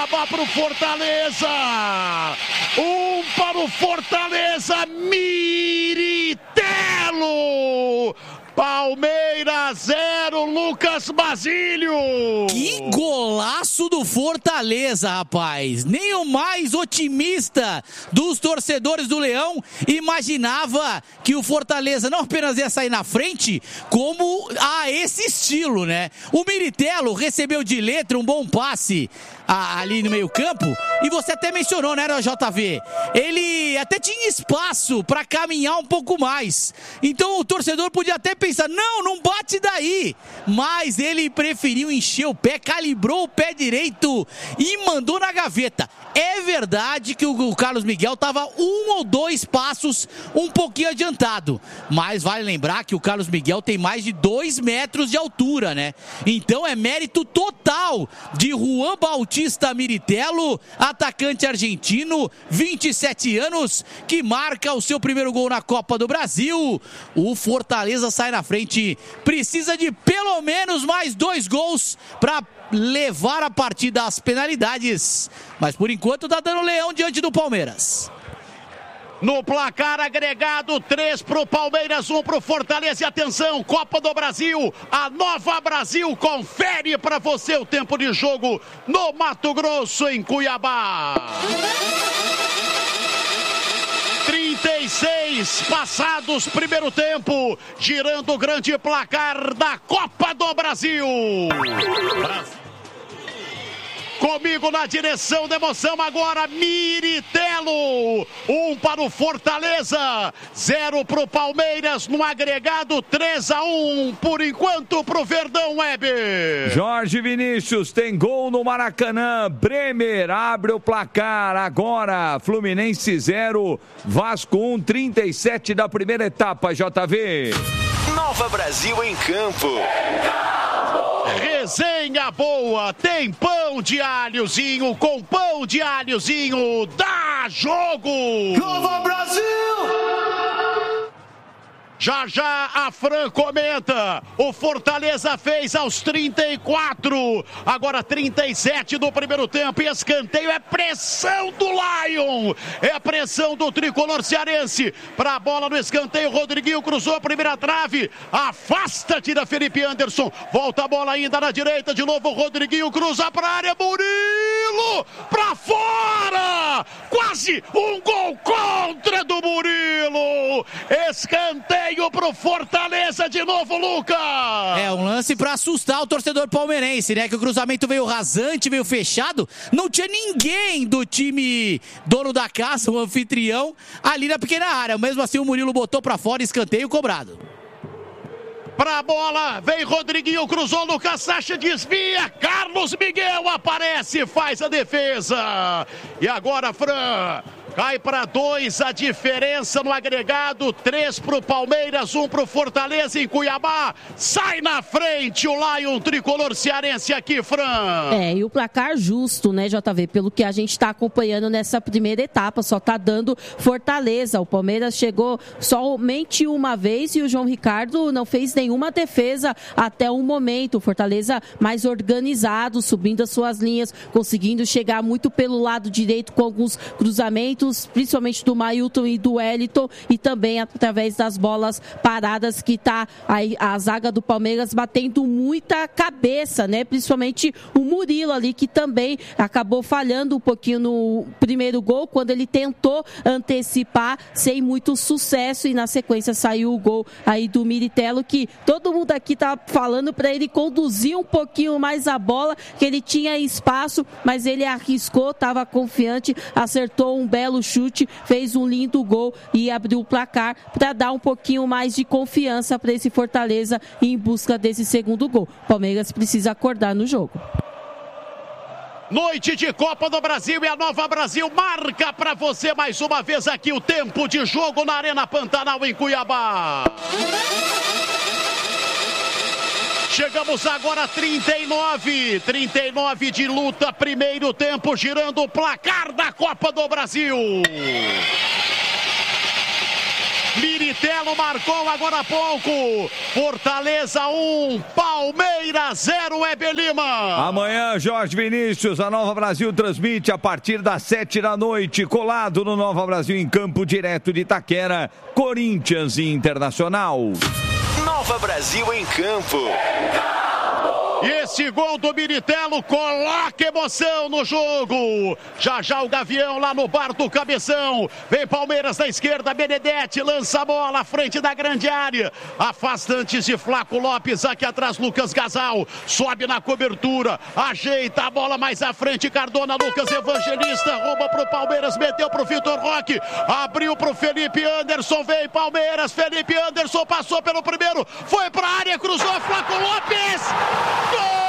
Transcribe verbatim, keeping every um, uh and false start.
Para o Fortaleza, um para o Fortaleza, Miritelo. Palmeiras zero, Lucas Basílio. Que golaço do Fortaleza, rapaz. Nem o mais otimista dos torcedores do Leão imaginava que o Fortaleza não apenas ia sair na frente, como a esse estilo, né? O Miritelo recebeu de letra um bom passe ali no meio campo, e você até mencionou, né, J V? Ele até tinha espaço para caminhar um pouco mais, então o torcedor podia até pensar, não, não bate daí, mas ele preferiu encher o pé, calibrou o pé direito e mandou na gaveta. É verdade que o Carlos Miguel estava um ou dois passos um pouquinho adiantado, mas vale lembrar que o Carlos Miguel tem mais de dois metros de altura, né? Então é mérito total de Juan Bautista Miritelo, atacante argentino, vinte e sete anos, que marca o seu primeiro gol na Copa do Brasil. O Fortaleza sai na frente, precisa de pelo menos mais dois gols para levar a partida às penalidades, mas por enquanto tá dando Leão diante do Palmeiras. No placar agregado, três pro Palmeiras, um pro Fortaleza. E atenção, Copa do Brasil, a Nova Brasil confere para você o tempo de jogo no Mato Grosso, em Cuiabá. trinta e seis passados primeiro tempo, girando o grande placar da Copa do Brasil. Brasil. Comigo na direção da emoção agora, Miritelo. Um para o Fortaleza, zero para o Palmeiras, no agregado três a um, por enquanto para o Verdão, Weber. Jorge Vinícius tem gol no Maracanã, Bremer abre o placar agora, Fluminense zero, Vasco um, trinta e sete da primeira etapa, J V. Nova Brasil em campo. Resenha boa, tem pão de alhozinho, com pão de alhozinho, dá jogo! Nova Brasil! Já já a Fran comenta, o Fortaleza fez aos trinta e quatro, agora trinta e sete do primeiro tempo, e escanteio, é pressão do Lion, é pressão do tricolor cearense, para a bola no escanteio, Rodriguinho cruzou a primeira trave, afasta, tira Felipe Anderson, volta a bola ainda na direita, de novo Rodriguinho cruza para a área, Murilo, para fora, quase um gol contra do Murilo, escanteio pro Fortaleza de novo, Lucas. É um lance pra assustar o torcedor palmeirense, né? Que o cruzamento veio rasante, veio fechado. Não tinha ninguém do time dono da casa, o anfitrião, ali na pequena área. Mesmo assim, o Murilo botou pra fora, escanteio cobrado. Pra bola, vem Rodriguinho, cruzou, Lucas Sacha desvia, Carlos Miguel aparece, faz a defesa. E agora, Fran, cai para dois a diferença no agregado, três pro Palmeiras, um pro Fortaleza em Cuiabá. Sai na frente o Lion tricolor cearense aqui, Fran. É, e o placar justo, né, J V? Pelo que a gente está acompanhando nessa primeira etapa, só tá dando Fortaleza. O Palmeiras chegou somente uma vez e o João Ricardo não fez nenhuma defesa até o momento. O Fortaleza mais organizado, subindo as suas linhas, conseguindo chegar muito pelo lado direito com alguns cruzamentos, principalmente do Mailton e do Wellington, e também através das bolas paradas, que tá a, a zaga do Palmeiras batendo muita cabeça, né? Principalmente o Murilo ali, que também acabou falhando um pouquinho no primeiro gol, quando ele tentou antecipar sem muito sucesso, e na sequência saiu o gol aí do Miritelo, que todo mundo aqui tá falando para ele conduzir um pouquinho mais a bola, que ele tinha espaço, mas ele arriscou, estava confiante, acertou um belo chute, fez um lindo gol e abriu o placar para dar um pouquinho mais de confiança para esse Fortaleza em busca desse segundo gol. Palmeiras precisa acordar no jogo. Noite de Copa do Brasil, e a Nova Brasil marca para você mais uma vez aqui o tempo de jogo na Arena Pantanal em Cuiabá. Chegamos agora a trinta e nove, trinta e nove de luta, primeiro tempo, girando o placar da Copa do Brasil. Miritello marcou agora há pouco. Fortaleza um, Palmeiras zero, Weber Lima. Amanhã, Jorge Vinícius, a Nova Brasil transmite a partir das sete da noite, colado no Nova Brasil em campo direto de Itaquera, Corinthians e Internacional. Nova Brasil em campo. E esse gol do Miritello coloca emoção no jogo. Já já o Gavião lá no bar do Cabeção. Vem Palmeiras na esquerda, Benedetti lança a bola à frente da grande área. Afasta antes de Flaco Lopes, aqui atrás Lucas Gasal. Sobe na cobertura, ajeita a bola mais à frente, Cardona, Lucas Evangelista. Rouba pro Palmeiras, meteu pro Vitor Roque. Abriu pro Felipe Anderson, vem Palmeiras. Felipe Anderson passou pelo primeiro, foi pra área, cruzou Flaco Lopes. Gol!